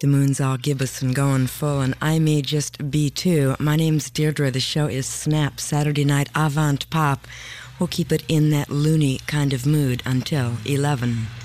The moon's all gibbous and going full, and I may just be too. My name's Deirdre. The show is Snap, Saturday night avant pop. We'll keep it in that loony kind of mood until 11.